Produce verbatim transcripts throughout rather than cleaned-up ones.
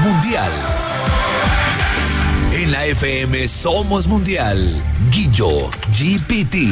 Mundial. En la F M Somos Mundial. Guillo G P T.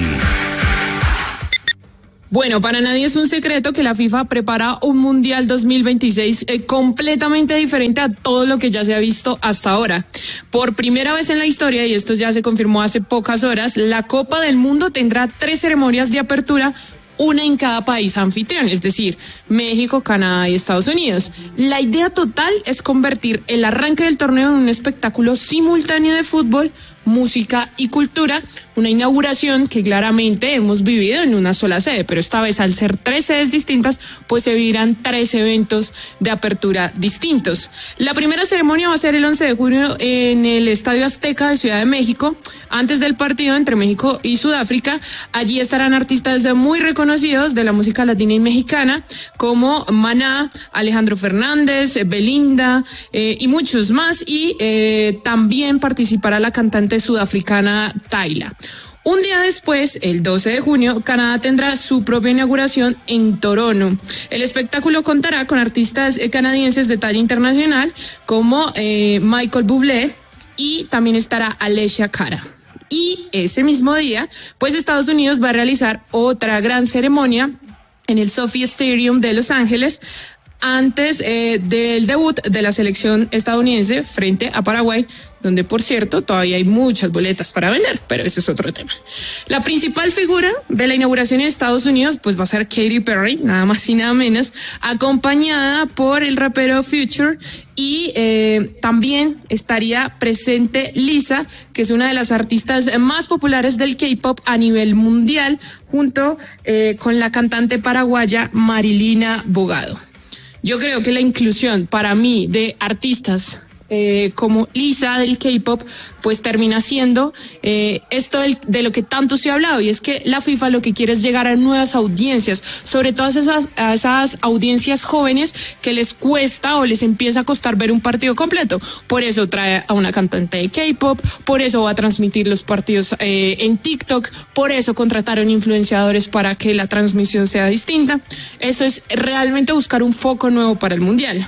Bueno, para nadie es un secreto que la FIFA prepara un Mundial dos mil veintiséis eh, completamente diferente a todo lo que ya se ha visto hasta ahora. Por primera vez en la historia, y esto ya se confirmó hace pocas horas, la Copa del Mundo tendrá tres ceremonias de apertura, una en cada país anfitrión, es decir, México, Canadá y Estados Unidos. La idea total es convertir el arranque del torneo en un espectáculo simultáneo de fútbol, música y cultura, una inauguración que claramente hemos vivido en una sola sede, pero esta vez al ser tres sedes distintas, pues se vivirán tres eventos de apertura distintos. La primera ceremonia va a ser el once de junio en el Estadio Azteca de Ciudad de México, antes del partido entre México y Sudáfrica. Allí estarán artistas muy reconocidos de la música latina y mexicana, como Maná, Alejandro Fernández, Belinda eh, y muchos más, y eh, también participará la cantante sudafricana Tyla. Un día después, el doce de junio, Canadá tendrá su propia inauguración en Toronto. El espectáculo contará con artistas canadienses de talla internacional como eh, Michael Bublé, y también estará Alessia Cara. Y ese mismo día, pues Estados Unidos va a realizar otra gran ceremonia en el SoFi Stadium de Los Ángeles, antes eh, del debut de la selección estadounidense frente a Paraguay, donde, por cierto, todavía hay muchas boletas para vender, pero ese es otro tema. La principal figura de la inauguración en Estados Unidos, pues va a ser Katy Perry, nada más y nada menos, acompañada por el rapero Future, y eh, también estaría presente Lisa, que es una de las artistas más populares del K-pop a nivel mundial, junto eh, con la cantante paraguaya Marilina Bogado. Yo creo que la inclusión, para mí, de artistas Eh, como Lisa del K-pop, pues termina siendo eh, esto del, de lo que tanto se ha hablado, y es que la FIFA lo que quiere es llegar a nuevas audiencias, sobre todo esas, a esas audiencias jóvenes que les cuesta o les empieza a costar ver un partido completo. Por eso trae a una cantante de K-pop, por eso va a transmitir los partidos eh, en TikTok, por eso contrataron influenciadores para que la transmisión sea distinta. Eso es realmente buscar un foco nuevo para el Mundial.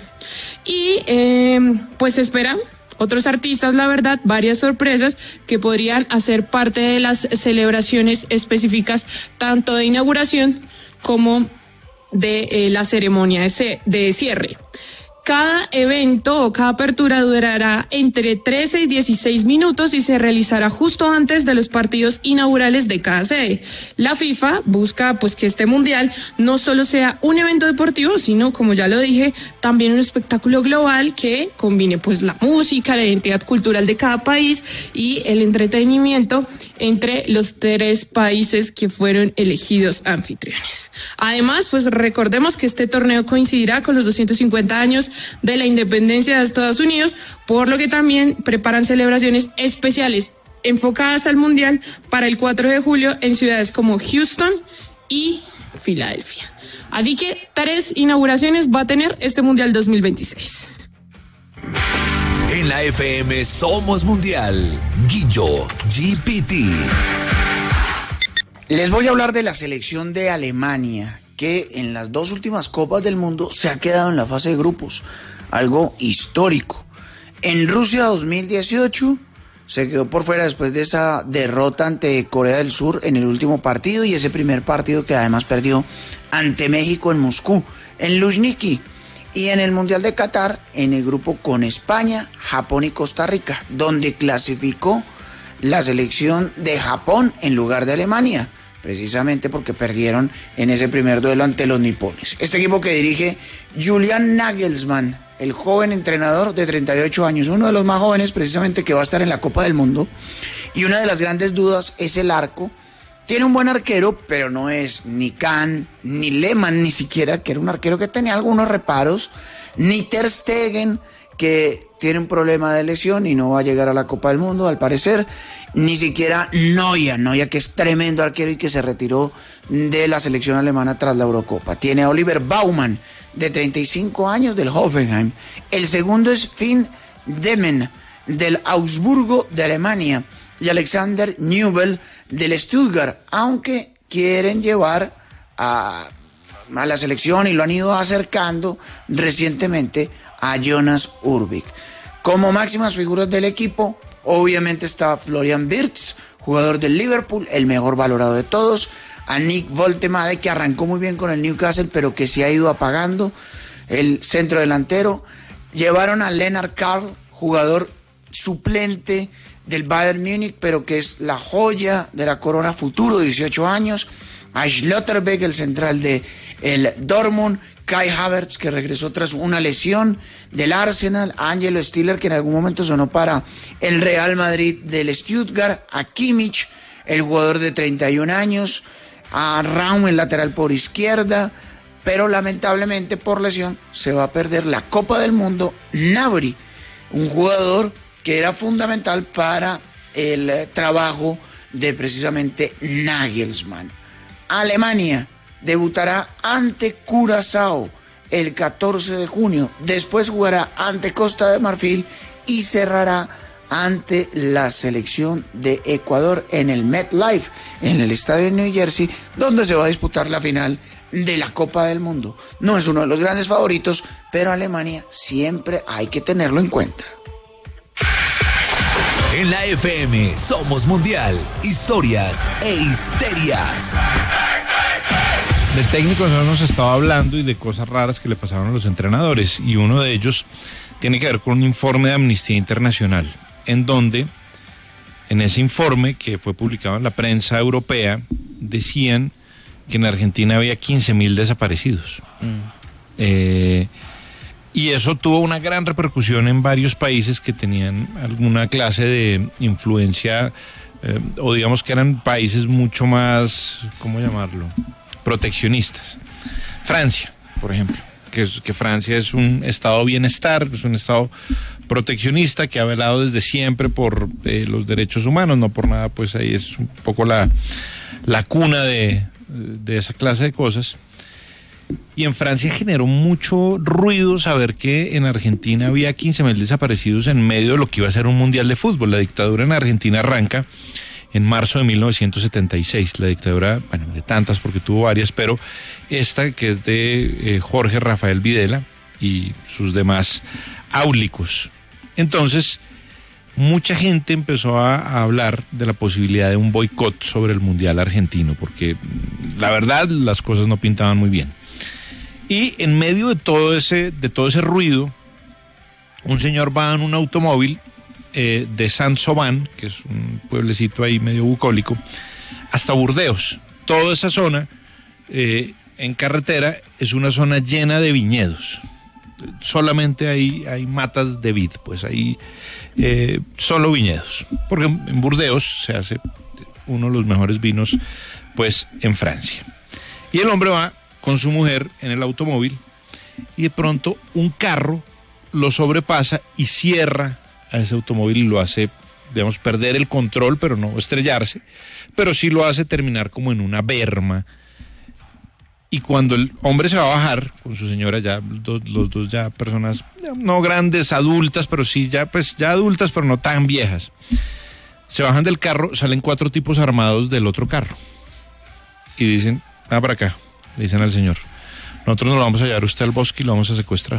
Y eh, pues esperan otros artistas, la verdad, varias sorpresas que podrían hacer parte de las celebraciones específicas, tanto de inauguración como de eh, la ceremonia de, de cierre. Cada evento o cada apertura durará entre trece y dieciséis minutos y se realizará justo antes de los partidos inaugurales de cada sede. La FIFA busca pues que este mundial no solo sea un evento deportivo, sino, como ya lo dije, también un espectáculo global que combine pues la música, la identidad cultural de cada país y el entretenimiento entre los tres países que fueron elegidos anfitriones. Además, pues recordemos que este torneo coincidirá con los doscientos cincuenta años de la independencia de Estados Unidos, por lo que también preparan celebraciones especiales enfocadas al Mundial para el cuatro de julio en ciudades como Houston y Filadelfia. Así que tres inauguraciones va a tener este Mundial dos mil veintiséis. En la F M Somos Mundial. Guillo G P T. Les voy a hablar de la selección de Alemania, que en las dos últimas Copas del Mundo se ha quedado en la fase de grupos, algo histórico. En Rusia dos mil dieciocho se quedó por fuera después de esa derrota ante Corea del Sur en el último partido, y ese primer partido que además perdió ante México en Moscú, en Luzhniki. Y en el Mundial de Qatar, en el grupo con España, Japón y Costa Rica, donde clasificó la selección de Japón en lugar de Alemania, precisamente porque perdieron en ese primer duelo ante los nipones. Este equipo que dirige Julian Nagelsmann, el joven entrenador de treinta y ocho años, uno de los más jóvenes precisamente que va a estar en la Copa del Mundo, y una de las grandes dudas es el arco. Tiene un buen arquero, pero no es ni Kahn, ni Lehmann ni siquiera, que era un arquero que tenía algunos reparos, ni Ter Stegen, que tiene un problema de lesión y no va a llegar a la Copa del Mundo, al parecer, ni siquiera Neuer, Neuer que es tremendo arquero y que se retiró de la selección alemana tras la Eurocopa. Tiene a Oliver Baumann, de treinta y cinco años, del Hoffenheim. El segundo es Finn Demen, del Augsburgo de Alemania, y Alexander Nübel, del Stuttgart, aunque quieren llevar a, a la selección y lo han ido acercando recientemente a Jonas Urbik. Como máximas figuras del equipo, obviamente está Florian Wirtz, jugador del Liverpool, el mejor valorado de todos, a Nick Woltemade, que arrancó muy bien con el Newcastle, pero que se ha ido apagando, el centro delantero. Llevaron a Lennart Karl, jugador suplente del Bayern Múnich, pero que es la joya de la corona futuro, dieciocho años. A Schlotterbeck, el central de el Dortmund. Kai Havertz, que regresó tras una lesión del Arsenal. A Angelo Stiller, que en algún momento sonó para el Real Madrid del Stuttgart. A Kimmich, el jugador de treinta y un años. A Raum, el lateral por izquierda. Pero lamentablemente por lesión se va a perder la Copa del Mundo Gnabry, un jugador que era fundamental para el trabajo de precisamente Nagelsmann. Alemania debutará ante Curazao el catorce de junio, después jugará ante Costa de Marfil y cerrará ante la selección de Ecuador en el MetLife, en el estadio de New Jersey, donde se va a disputar la final de la Copa del Mundo. No es uno de los grandes favoritos, pero Alemania siempre hay que tenerlo en cuenta. En la F M somos mundial, historias e histerias. De técnicos no nos estaba hablando y de cosas raras que le pasaron a los entrenadores, y uno de ellos tiene que ver con un informe de Amnistía Internacional, en donde, en ese informe que fue publicado en la prensa europea, decían que en Argentina había quince mil desaparecidos. Mm. Eh, y eso tuvo una gran repercusión en varios países que tenían alguna clase de influencia, eh, o digamos que eran países mucho más, ¿cómo llamarlo?, proteccionistas. Francia, por ejemplo, que, es, que Francia es un estado de bienestar, es un estado proteccionista que ha velado desde siempre por eh, los derechos humanos, no por nada, pues ahí es un poco la, la cuna de, de esa clase de cosas. Y en Francia generó mucho ruido saber que en Argentina había quince mil desaparecidos en medio de lo que iba a ser un mundial de fútbol. La dictadura en Argentina arranca en marzo de mil novecientos setenta y seis, la dictadura, bueno, de tantas porque tuvo varias, pero esta que es de eh, Jorge Rafael Videla y sus demás áulicos. Entonces, mucha gente empezó a, a hablar de la posibilidad de un boicot sobre el Mundial argentino, porque la verdad las cosas no pintaban muy bien. Y en medio de todo ese, de todo ese ruido, un señor va en un automóvil Eh, de Saint-Sauvant, que es un pueblecito ahí medio bucólico, hasta Burdeos. Toda esa zona eh, en carretera es una zona llena de viñedos. Solamente hay, hay matas de vid, pues ahí eh, solo viñedos. Porque en Burdeos se hace uno de los mejores vinos, pues, en Francia. Y el hombre va con su mujer en el automóvil y de pronto un carro lo sobrepasa y cierra a ese automóvil y lo hace, digamos, perder el control, pero no estrellarse, pero sí lo hace terminar como en una berma. Y cuando el hombre se va a bajar con su señora, ya dos, los dos ya personas, no grandes, adultas, pero sí ya, pues, ya adultas, pero no tan viejas, se bajan del carro, salen cuatro tipos armados del otro carro y dicen, ah, para acá, le dicen al señor, nosotros nos lo vamos a llevar usted al bosque y lo vamos a secuestrar.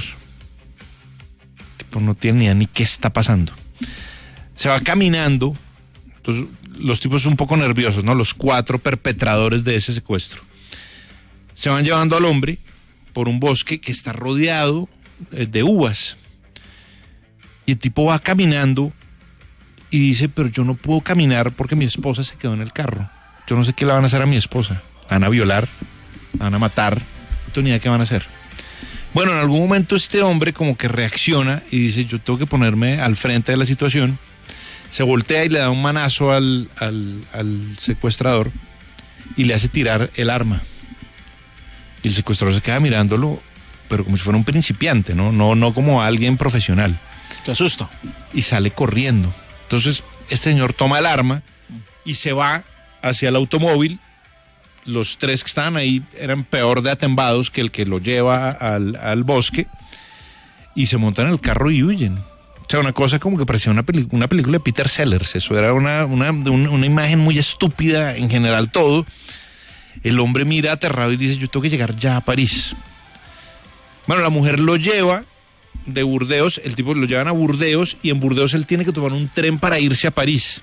No tiene ni idea ni qué está pasando. Se va caminando, entonces los tipos son un poco nerviosos, ¿no? Los cuatro perpetradores de ese secuestro. Se van llevando al hombre por un bosque que está rodeado de uvas. Y el tipo va caminando y dice, pero yo no puedo caminar porque mi esposa se quedó en el carro. Yo no sé qué le van a hacer a mi esposa. La van a violar, la van a matar, no tengo ni idea qué van a hacer. Bueno, en algún momento este hombre como que reacciona y dice, yo tengo que ponerme al frente de la situación. Se voltea y le da un manazo al, al, al secuestrador y le hace tirar el arma. Y el secuestrador se queda mirándolo, pero como si fuera un principiante, ¿no? No, no como alguien profesional. Se asusta. Y sale corriendo. Entonces, este señor toma el arma y se va hacia el automóvil. Los tres que estaban ahí eran peor de atembados que el que lo lleva al, al bosque y se montan en el carro y huyen. O sea, una cosa como que parecía una, peli- una película de Peter Sellers. Eso era una, una, una, una imagen muy estúpida en general todo. El hombre mira aterrado y dice, yo tengo que llegar ya a París. Bueno, la mujer lo lleva de Burdeos, el tipo lo llevan a Burdeos y en Burdeos él tiene que tomar un tren para irse a París.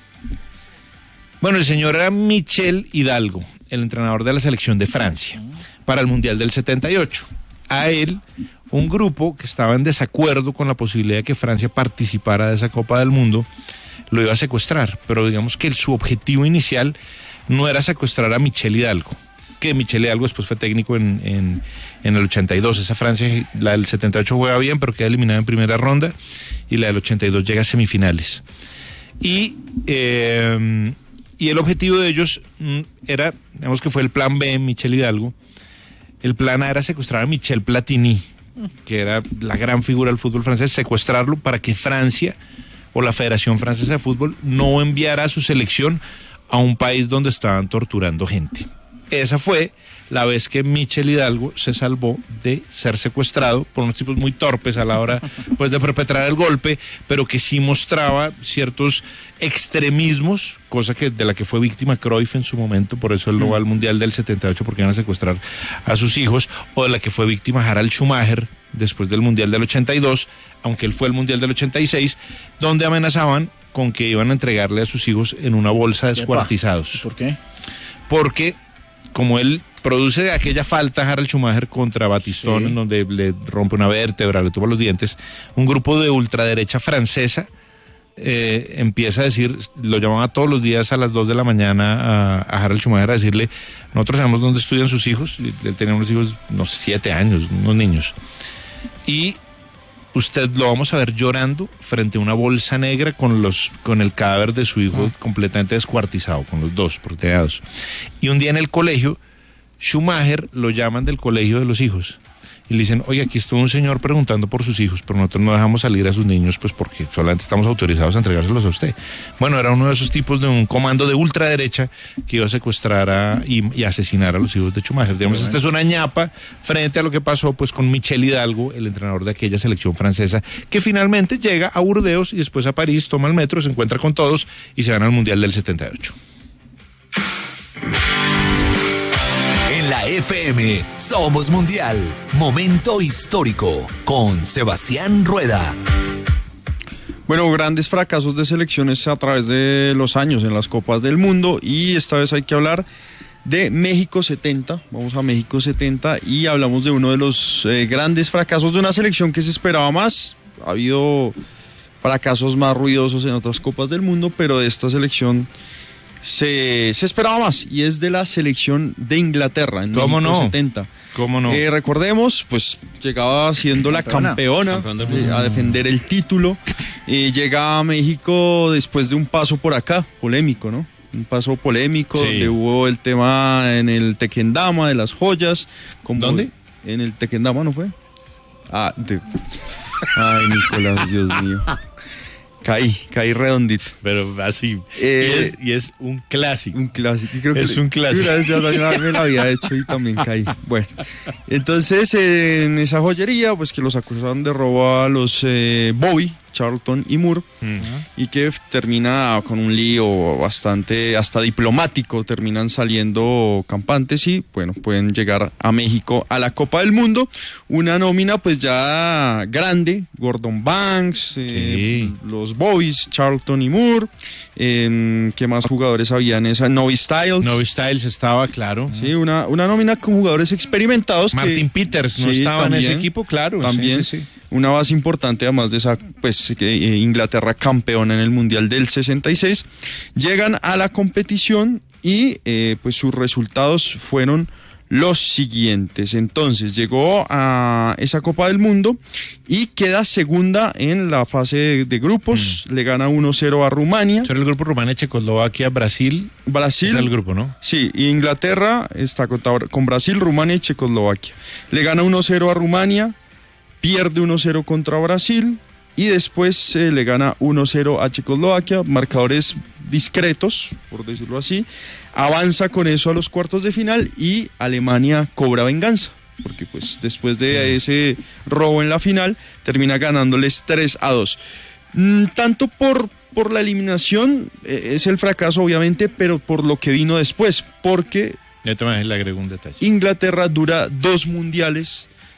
Bueno, el señor era Michel Hidalgo, el entrenador de la selección de Francia, para el Mundial del setenta y ocho. A él, un grupo que estaba en desacuerdo con la posibilidad de que Francia participara de esa Copa del Mundo, lo iba a secuestrar, pero digamos que el, su objetivo inicial no era secuestrar a Michel Hidalgo, que Michel Hidalgo después fue técnico en, en, en el ochenta y dos. Esa Francia, la del setenta y ocho juega bien, pero queda eliminada en primera ronda, y la del ochenta y dos llega a semifinales. Y... Eh, Y el objetivo de ellos era, digamos que fue el plan B, Michel Hidalgo. El plan A era secuestrar a Michel Platini, que era la gran figura del fútbol francés, secuestrarlo para que Francia o la Federación Francesa de Fútbol no enviara a su selección a un país donde estaban torturando gente. Esa fue la vez que Michel Hidalgo se salvó de ser secuestrado por unos tipos muy torpes a la hora pues, de perpetrar el golpe, pero que sí mostraba ciertos extremismos, cosa que de la que fue víctima Cruyff en su momento, por eso él no va al Mundial del setenta y ocho porque iban a secuestrar a sus hijos, o de la que fue víctima Harald Schumacher después del Mundial del ochenta y dos, aunque él fue el Mundial del ochenta y seis, donde amenazaban con que iban a entregarle a sus hijos en una bolsa descuartizados. ¿Por qué? Porque como él produce aquella falta Harald Schumacher contra Batistón, sí, en donde le rompe una vértebra, le tuvo los dientes, un grupo de ultraderecha francesa eh, empieza a decir, lo llamaba todos los días a las dos de la mañana a, a Harald Schumacher a decirle, nosotros sabemos dónde estudian sus hijos, él tenía unos hijos, no sé, siete años, unos niños, y usted lo vamos a ver llorando frente a una bolsa negra con los con el cadáver de su hijo ah. completamente descuartizado, con los dos proteados. Y un día en el colegio, Schumacher lo llaman del colegio de los hijos y le dicen, oye, aquí estuvo un señor preguntando por sus hijos, pero nosotros no dejamos salir a sus niños pues porque solamente estamos autorizados a entregárselos a usted. Bueno, era uno de esos tipos de un comando de ultraderecha que iba a secuestrar a, y, y asesinar a los hijos de Schumacher. Digamos, sí, esta es una ñapa frente a lo que pasó pues con Michel Hidalgo, el entrenador de aquella selección francesa, que finalmente llega a Burdeos y después a París, toma el metro, se encuentra con todos y se van al Mundial del setenta y ocho. En la F M Somos Mundial, momento histórico con Sebastián Rueda. Bueno, grandes fracasos de selecciones a través de los años en las Copas del Mundo, y esta vez hay que hablar de México setenta. Vamos a México setenta y hablamos de uno de los eh, grandes fracasos de una selección que se esperaba más. Ha habido fracasos más ruidosos en otras Copas del Mundo, pero de esta selección Se, se esperaba más, y es de la selección de Inglaterra en ¿Cómo México no? setenta. ¿Cómo no? Eh, recordemos, pues llegaba siendo la campeona, campeona eh, a defender el título. Eh, llega a México después de un paso por acá, polémico, ¿no? Un paso polémico, sí, donde hubo el tema en el Tequendama de las joyas. Como ¿Dónde? En el Tequendama, ¿no fue? Ah, de... Ay, Nicolás, Dios mío. Caí, caí redondito. Pero así. Eh, y, es, y es un clásico. Un clásico. Creo que es un clásico. Ya me lo había hecho y también caí. Bueno, entonces eh, en esa joyería, pues que los acusaron de robo a los eh, Bobby, Charlton y Moore, uh-huh, y que termina con un lío bastante, hasta diplomático, terminan saliendo campantes y, bueno, pueden llegar a México a la Copa del Mundo. Una nómina pues ya grande, Gordon Banks, eh, sí, los Boys, Charlton y Moore, eh, ¿qué más jugadores había en esa? Novi Styles. Novi Styles estaba, claro. Sí, una, una nómina con jugadores experimentados. Martin que, Peters no sí, estaba también, en ese equipo, claro. También, sí, sí, sí. Una base importante, además de esa, pues, eh, Inglaterra campeona en el Mundial del sesenta y seis. Llegan a la competición y, eh, pues, sus resultados fueron los siguientes. Entonces, llegó a esa Copa del Mundo y queda segunda en la fase de, de grupos. Mm. Le gana uno cero a Rumania. Será el grupo Rumania, Checoslovaquia, Brasil. Brasil. Es el grupo, ¿no? Sí, y Inglaterra está con Brasil, Rumania y Checoslovaquia. Le gana uno cero a Rumania, pierde uno cero contra Brasil y después eh, le gana uno cero a Checoslovaquia, marcadores discretos, por decirlo así. Avanza con eso a los cuartos de final y Alemania cobra venganza, porque pues después de ese robo en la final termina ganándoles tres a dos. Mm, tanto por, por la eliminación, eh, es el fracaso obviamente, pero por lo que vino después, porque ya te le agrego un detalle. Inglaterra dura dos mundiales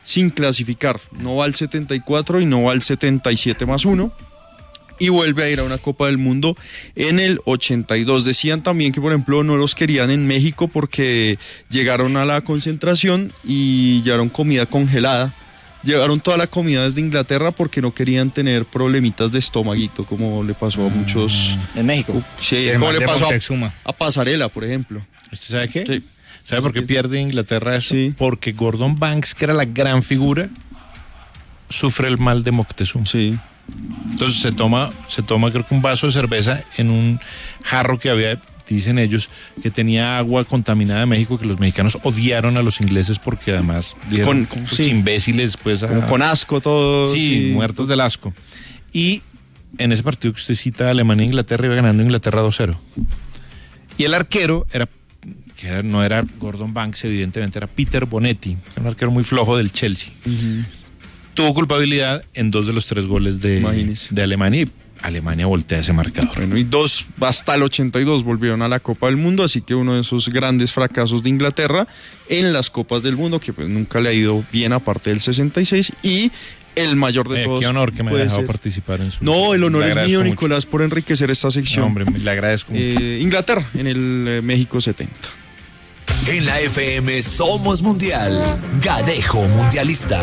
sin clasificar. No va al setenta y cuatro y no va al setenta y siete más uno. Y vuelve a ir a una Copa del Mundo en el ochenta y dos. Decían también que, por ejemplo, no los querían en México porque llegaron a la concentración y llevaron comida congelada. Llevaron toda la comida desde Inglaterra porque no querían tener problemitas de estomaguito, como le pasó a muchos. En México. Sí, como le pasó a, a Pasarela, por ejemplo. ¿Usted sabe qué? Sí. ¿Sabe por qué pierde Inglaterra eso? Sí. Porque Gordon Banks, que era la gran figura, sufre el mal de Moctezuma. Sí. Entonces se toma, se toma creo que un vaso de cerveza en un jarro que había, dicen ellos, que tenía agua contaminada de México, que los mexicanos odiaron a los ingleses porque además dijeron, Con- pues, sí. imbéciles, pues, a- Como con asco todo. sí, muertos del asco. Y en ese partido que usted cita, Alemania e Inglaterra, iba ganando Inglaterra dos cero. Y el arquero era, que era- no era Gordon Banks, evidentemente, era Peter Bonetti, un arquero muy flojo del Chelsea. Tuvo culpabilidad en dos de los tres goles de, Imagínese. de Alemania y Alemania voltea ese marcador. Bueno, y dos, hasta el ochenta y dos volvieron a la Copa del Mundo, así que uno de esos grandes fracasos de Inglaterra en las Copas del Mundo, que pues nunca le ha ido bien aparte del sesenta y seis, y el mayor de Eh, todos. qué honor que me haya puede dejado ser. participar en su... No, el honor Le es agradezco mío, mucho. Nicolás, por enriquecer esta sección. No, hombre, le agradezco mucho. Eh, Inglaterra, en el eh, México setenta. En la F M Somos Mundial. Gadejo Mundialista.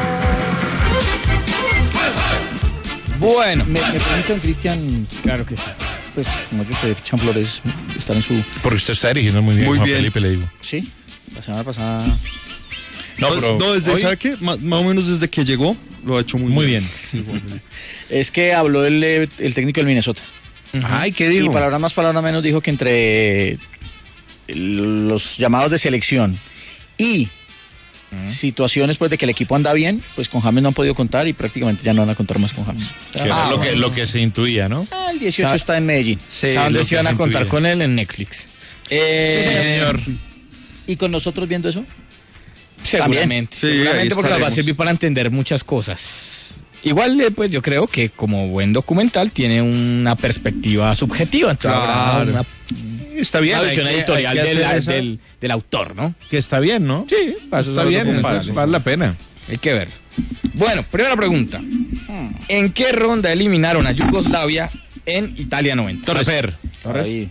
Bueno, ¿me, me permiten, Cristian? Claro que sí. Pues, como yo sé, Fichan Flores está en su... Porque usted está dirigiendo muy bien, Muy Juan bien. Felipe, le digo. Sí, la semana pasada... No, Pues, pero no, desde, hoy- ¿sabe qué? Ma- más o menos desde que llegó, lo ha hecho muy, muy bien. bien. Es que habló el, eh, el técnico del Minnesota. Ay, ¿qué dijo? Y palabra más, palabra menos, dijo que entre los llamados de selección y situaciones pues de que el equipo anda bien, pues con James no han podido contar y prácticamente ya no van a contar más con James. Que era Ah, lo, que, bueno. lo que se intuía, ¿no? Ah, el dieciocho Sa- está en Medellín. Sí, lo ¿Dónde que se iban a se contar intuía. con él? En Netflix. Eh, Sí, señor. ¿Y con nosotros viendo eso? Seguramente. Sí, ahí seguramente porque nos va a estaremos. servir para entender muchas cosas. Igual, eh, pues yo creo que como buen documental tiene una perspectiva subjetiva. Entonces, habrá Claro. una, Está bien. una hay visión que- editorial hay que del, hacer esa- del, del autor, ¿no? Que está bien, ¿no? Sí, para eso Está son los bien, documentales. vale la pena. Hay que ver. Bueno, primera pregunta. ¿En qué ronda eliminaron a Yugoslavia en Italia noventa? Torper. Ahí.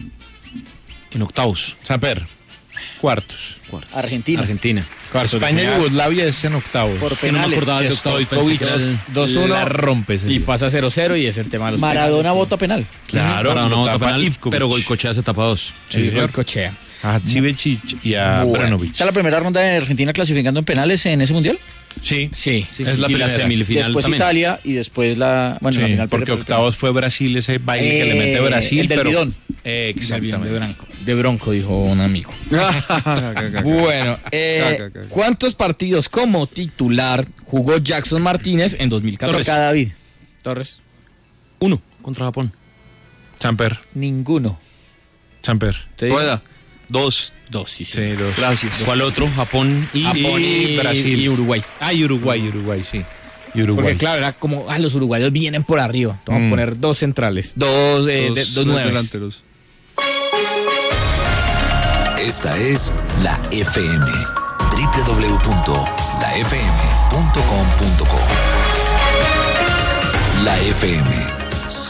En octavos. Saper. Cuartos. Argentina. Argentina. España y Yugoslavia es en octavos. Por Es que no me penales. acordaba de octavos. Pensé que era el- dos uno La rompe ese y día. pasa cero cero y es el tema de los Maradona penales, vota penal. Claro, Para una lo bota tapa penal, Ivkovic. pero Goicochea se tapa dos. sí. Sí, Goicoechea. A Hatzibecic y a Bueno. Branovic. ¿Esa es la primera ronda de Argentina clasificando en penales en ese mundial? Sí. Sí, Sí, Es la y primera. la semifinal Después también. Italia y después la... Bueno, la Sí, final. porque pero- octavos fue Brasil, ese baile que le Eh, mete Brasil. el del pero, bidón. Eh, de exactamente. Bronco. De Bronco, dijo un amigo. Bueno, eh, Caca, caca. ¿cuántos partidos como titular jugó Jackson Martínez en dos mil catorce? Toca David. Torres. Uno contra Japón. Samper. Ninguno. Samper. Sí. Rueda, dos. Dos, sí, sí. Sí, dos. Gracias. ¿Cuál otro? Japón y... Japón y, y Brasil. y Uruguay. Ah, y Uruguay, Uruguay, sí. Y Uruguay. Porque claro, era como, ah, los uruguayos vienen por arriba. Vamos Mm. a poner dos centrales, dos, eh, de- dos nueves. delanteros. Esta es la F M. doble u doble u doble u punto la f m punto com punto co. La F M.